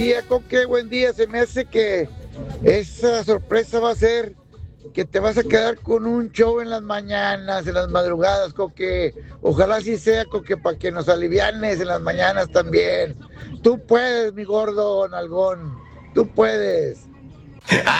día, Coque, buen día. Se me hace que esa sorpresa va a ser que te vas a quedar con un show en las mañanas, en las madrugadas, Coque. Ojalá así sea, Coque, para que nos alivianes en las mañanas también. Tú puedes, mi gordo nalgón. Tú puedes.